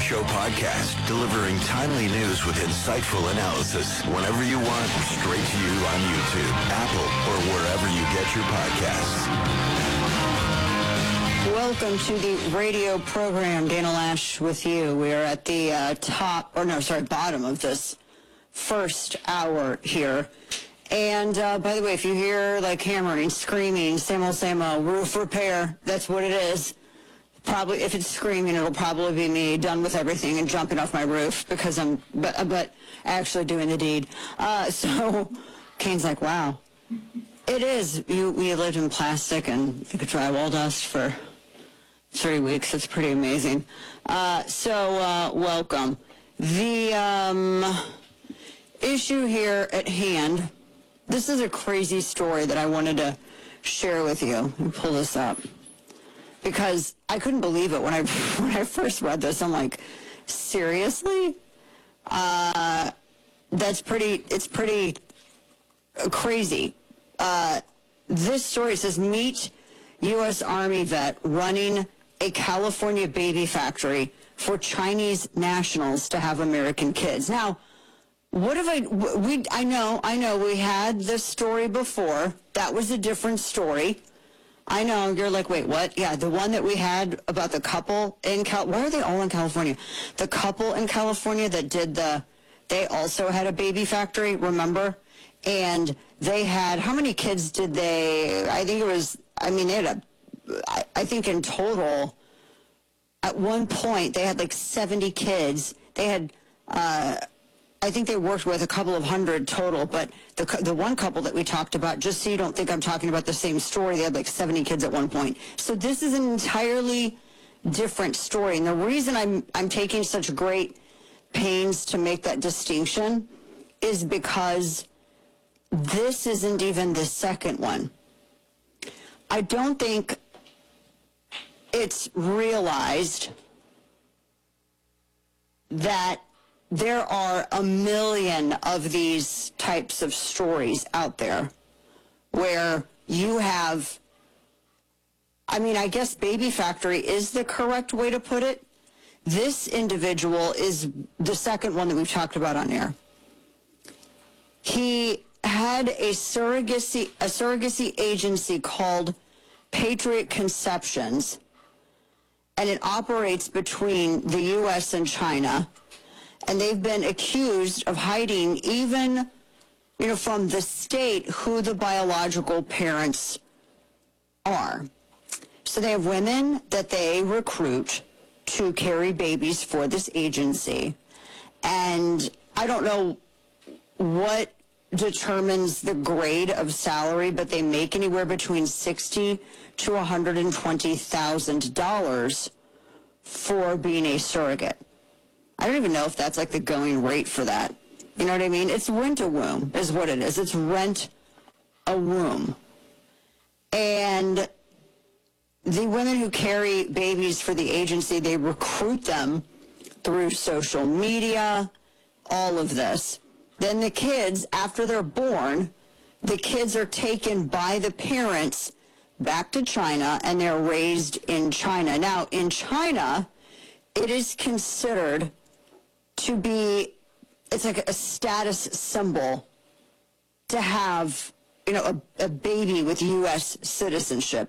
Show podcast, delivering timely news with insightful analysis whenever you want, straight to you on YouTube, Apple, or wherever you get your podcasts. Welcome to the radio program. Dana Lash with you. We are at the bottom of this first hour here. And by the way, if you hear like hammering, screaming, same old, roof repair, that's what it is. Probably, if it's screaming, it'll probably be me done with everything and jumping off my roof because I'm, but actually doing the deed. So Kane's like, wow, it is. We lived in plastic and drywall dust for 3 weeks. It's pretty amazing. So welcome. The issue here at hand, this is a crazy story that I wanted to share with you. Let me pull this up. Because I couldn't believe it when I first read this. I'm like, seriously? It's pretty crazy. This story says, meet U.S. Army vet running a California baby factory for Chinese nationals to have American kids. Now, I know we had this story before. That was a different story. I know, you're like, wait, what? Yeah, the one that we had about the couple in why are they all in California? The couple in California that they also had a baby factory, remember? And they had, how many kids did they, I think in total, at one point, they had like 70 kids. They had, I think they worked with a couple of hundred total, but the one couple that we talked about, just so you don't think I'm talking about the same story, they had like 70 kids at one point. So this is an entirely different story. And the reason I'm taking such great pains to make that distinction is because this isn't even the second one. I don't think it's realized that there are a million of these types of stories out there where you have, I guess baby factory is the correct way to put it. This individual is the second one that we've talked about on air. He had a surrogacy agency called Patriot Conceptions, and it operates between the U.S. and China. And they've been accused of hiding even, from the state who the biological parents are. So they have women that they recruit to carry babies for this agency. And I don't know what determines the grade of salary, but they make anywhere between $60,000 to $120,000 for being a surrogate. I don't even know if that's like the going rate for that. You know what I mean? It's rent a womb is what it is. It's rent a womb. And the women who carry babies for the agency, they recruit them through social media, all of this. Then the kids, after they're born, the kids are taken by the parents back to China and they're raised in China. Now, in China, it is considered to be, it's like a status symbol to have, a baby with U.S. citizenship.